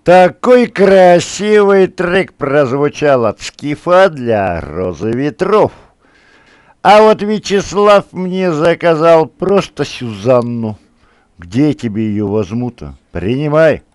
Такой красивый трек прозвучал от Скифа для «Розы ветров». А вот Вячеслав мне заказал просто Сюзанну. Где я тебе ее возьму-то? Принимай.